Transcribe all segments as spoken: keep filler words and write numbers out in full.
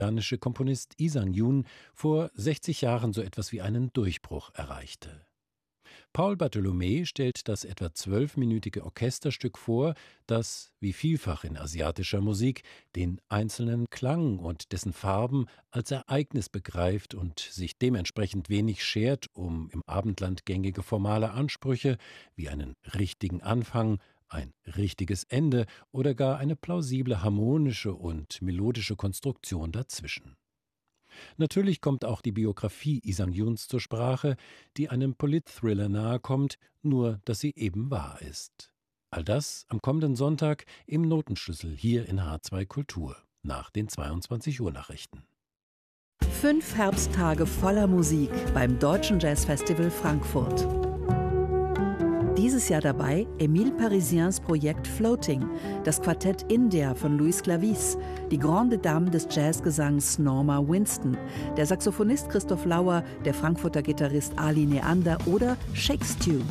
koreanische Komponist Lee Sang-yoon vor sechzig Jahren so etwas wie einen Durchbruch erreichte. Paul Bartholomä stellt das etwa zwölfminütige Orchesterstück vor, das, wie vielfach in asiatischer Musik, den einzelnen Klang und dessen Farben als Ereignis begreift und sich dementsprechend wenig schert um im Abendland gängige formale Ansprüche wie einen richtigen Anfang, ein richtiges Ende oder gar eine plausible harmonische und melodische Konstruktion dazwischen. Natürlich kommt auch die Biografie Lee Sang-yoons zur Sprache, die einem Politthriller nahekommt, nur dass sie eben wahr ist. All das am kommenden Sonntag im Notenschlüssel hier in H zwei Kultur, nach den zweiundzwanzig Uhr Nachrichten. Fünf Herbsttage voller Musik beim Deutschen Jazzfestival Frankfurt. Dieses Jahr dabei Émile Parisiens Projekt Floating, das Quartett India von Luis Clavis, die Grande Dame des Jazzgesangs Norma Winston, der Saxophonist Christoph Lauer, der Frankfurter Gitarrist Ali Neander oder Shake Stew.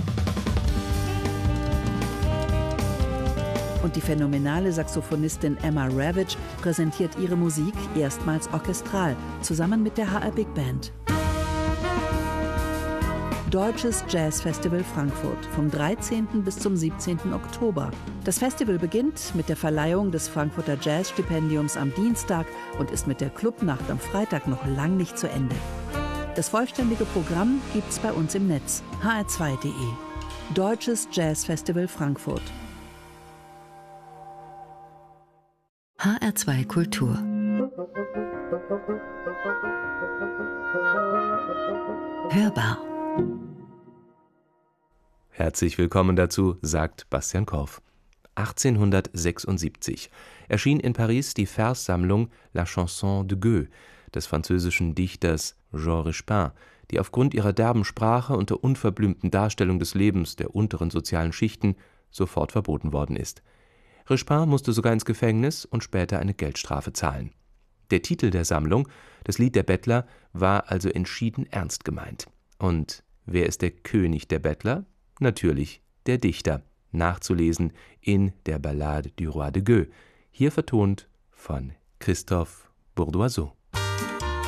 Und die phänomenale Saxophonistin Emma Ravitch präsentiert ihre Musik erstmals orchestral, zusammen mit der H R Big Band. Deutsches Jazzfestival Frankfurt vom dreizehnten bis zum siebzehnten Oktober. Das Festival beginnt mit der Verleihung des Frankfurter Jazzstipendiums am Dienstag und ist mit der Clubnacht am Freitag noch lang nicht zu Ende. Das vollständige Programm gibt's bei uns im Netz h r zwei punkt de. Deutsches Jazzfestival Frankfurt. H R zwei Kultur. Hörbar. Herzlich willkommen dazu, sagt Bastian Korff. achtzehnhundertsechsundsiebzig erschien in Paris die Verssammlung La Chanson de Gueux des französischen Dichters Georges Rispin, die aufgrund ihrer derben Sprache und der unverblümten Darstellung des Lebens der unteren sozialen Schichten sofort verboten worden ist. Rispin musste sogar ins Gefängnis und später eine Geldstrafe zahlen. Der Titel der Sammlung, das Lied der Bettler, war also entschieden ernst gemeint. Und wer ist der König der Bettler? Natürlich der Dichter, nachzulesen in der Ballade du Roi de Gueux, hier vertont von Christophe Bourdoiseau.